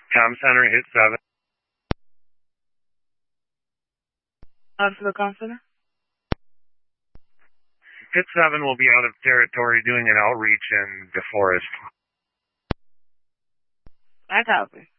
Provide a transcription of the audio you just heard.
Com Center, hit 7. To the com center? Hit 7 will be out of territory doing an outreach in DeForest. I copy.